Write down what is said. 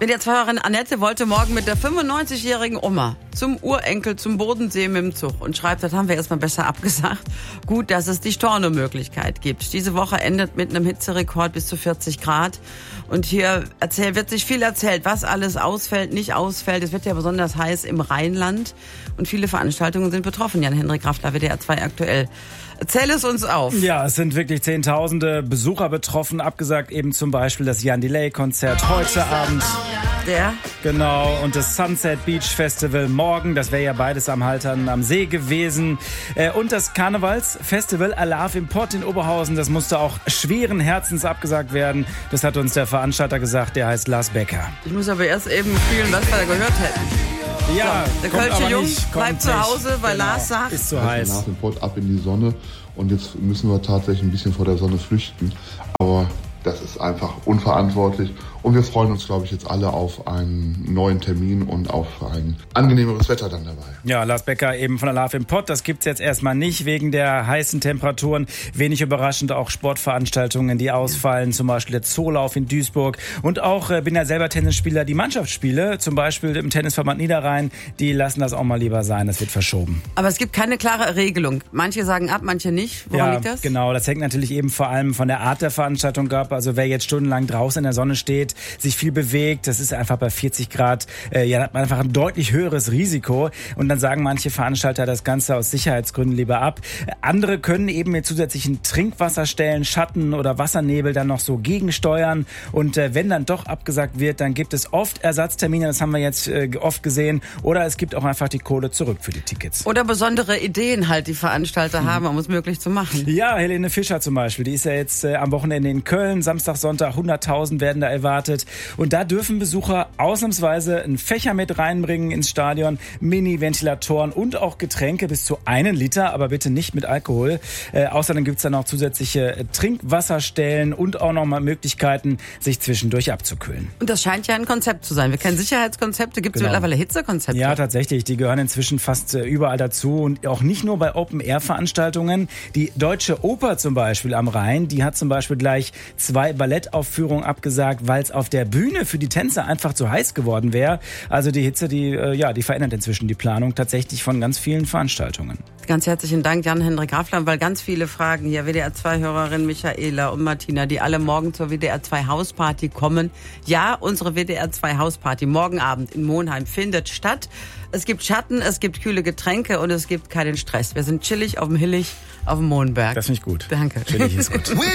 WDR-2-Hörerin Annette wollte morgen mit der 95-jährigen Oma zum Urenkel, zum Bodensee mit dem Zug und schreibt, das haben wir erstmal besser abgesagt. Gut, dass es die Stornomöglichkeit gibt. Diese Woche endet mit einem Hitzerekord bis zu 40 Grad. Und hier wird sich viel erzählt, was alles ausfällt, nicht ausfällt. Es wird ja besonders heiß im Rheinland und viele Veranstaltungen sind betroffen. Jan-Henrik Raffler, WDR2 aktuell. Erzähl es uns auf. Ja, es sind wirklich Zehntausende Besucher betroffen. Abgesagt eben zum Beispiel das Jan Delay-Konzert heute Abend. Der? Genau, und das Sunset Beach Festival morgen. Das wäre ja beides am Haltern am See gewesen. Und das Karnevalsfestival Alarv im Pott in Oberhausen. Das musste auch schweren Herzens abgesagt werden. Das hat uns der Veranstalter gesagt, der heißt Lars Becker. Ich muss aber erst eben fühlen, was wir da gehört hätten. Ja, so, der Kölsche Jung bleibt zu Hause, weil genau, Lars sagt, ist zu heiß. Nach dem Pott ab in die Sonne und jetzt müssen wir tatsächlich ein bisschen vor der Sonne flüchten. Aber das ist einfach unverantwortlich und wir freuen uns, glaube ich, jetzt alle auf einen neuen Termin und auf ein angenehmeres Wetter dann dabei. Ja, Lars Becker eben von Alarv im Pott, das gibt's jetzt erstmal nicht wegen der heißen Temperaturen. Wenig überraschend auch Sportveranstaltungen, die ausfallen, zum Beispiel der Zoolauf in Duisburg. Und auch, bin ja selber Tennisspieler, die Mannschaftsspiele, zum Beispiel im Tennisverband Niederrhein, die lassen das auch mal lieber sein, das wird verschoben. Aber es gibt keine klare Regelung. Manche sagen ab, manche nicht. Woran liegt das? Genau, das hängt natürlich eben vor allem von der Art der Veranstaltung ab. Also wer jetzt stundenlang draußen in der Sonne steht, sich viel bewegt, das ist einfach bei 40 Grad, ja, hat man einfach ein deutlich höheres Risiko. Und dann sagen manche Veranstalter das Ganze aus Sicherheitsgründen lieber ab. Andere können eben mit zusätzlichen Trinkwasserstellen, Schatten oder Wassernebel dann noch so gegensteuern. Und wenn dann doch abgesagt wird, dann gibt es oft Ersatztermine, das haben wir jetzt oft gesehen. Oder es gibt auch einfach die Kohle zurück für die Tickets. Oder besondere Ideen halt, die Veranstalter haben, um es möglich zu machen. Ja, Helene Fischer zum Beispiel, die ist ja jetzt am Wochenende in Köln, Samstag, Sonntag, 100.000 werden da erwartet. Und da dürfen Besucher ausnahmsweise einen Fächer mit reinbringen ins Stadion, Mini-Ventilatoren und auch Getränke bis zu 1 Liter, aber bitte nicht mit Alkohol. Außerdem gibt's dann auch zusätzliche Trinkwasserstellen und auch nochmal Möglichkeiten, sich zwischendurch abzukühlen. Und das scheint ja ein Konzept zu sein. Wir kennen Sicherheitskonzepte, gibt es mittlerweile Hitzekonzepte? Ja, tatsächlich. Die gehören inzwischen fast überall dazu und auch nicht nur bei Open-Air-Veranstaltungen. Die Deutsche Oper zum Beispiel am Rhein, die hat zum Beispiel gleich 2 Ballettaufführungen abgesagt, weil es auf der Bühne für die Tänzer einfach zu heiß geworden wäre. Also die Hitze, die verändert inzwischen die Planung tatsächlich von ganz vielen Veranstaltungen. Ganz herzlichen Dank, Jan-Henrik Raffler, weil ganz viele Fragen hier, WDR2-Hörerin Michaela und Martina, die alle morgen zur WDR2-Hausparty kommen. Ja, unsere WDR2-Hausparty morgen Abend in Monheim findet statt. Es gibt Schatten, es gibt kühle Getränke und es gibt keinen Stress. Wir sind chillig auf dem Hillig, auf dem Mohnberg. Das finde ich gut. Danke. Chillig ist gut.